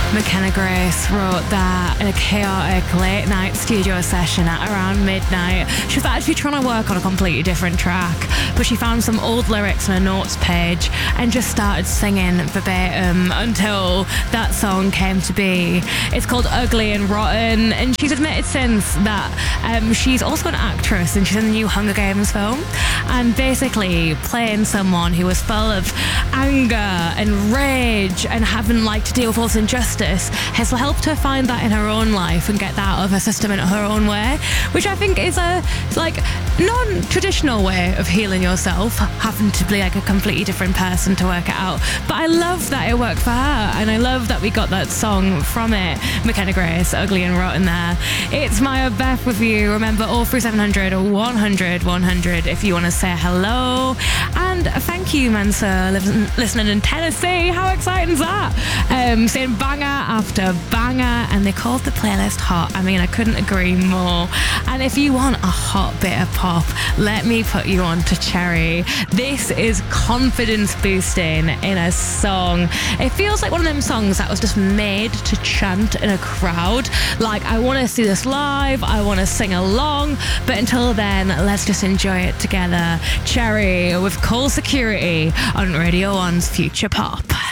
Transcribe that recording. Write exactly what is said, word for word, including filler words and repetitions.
McKenna Grace wrote that in a chaotic late night studio session at around midnight. She was actually trying to work on a completely different track, but she found some old lyrics on a notes page and just started singing verbatim until that song came to be. It's called Ugly and Rotten, and she's admitted since that um, she's also an actress and she's in the new Hunger Games film, and basically playing someone who was full of anger and rage and having like to deal with all this injustice has helped her find that in her own life and get that out of her system in her own way, which I think is a like non-traditional way of healing yourself, having to be like a completely different person to work it out. But I love that it worked for her, and I love that we got that song from it. McKenna Grace, Ugly and Rotten there. It's Maya Beth with you. Remember, oh three seven hundred one hundred one hundred if you want to say hello. And thank you, Mansour, listening in Tennessee. How exciting is that? Um, saying banger after banger, and they called the playlist hot. I mean, I couldn't agree more. And if you want a hot bit of pop, let me put you on to Cherry. This is confidence boosting in a song. It feels like one of them songs that was just made to chant in a crowd. Like, I want to see this live, I want to sing along, but until then, let's just enjoy it together. Cherry with Call Security on Radio one's Future Pop.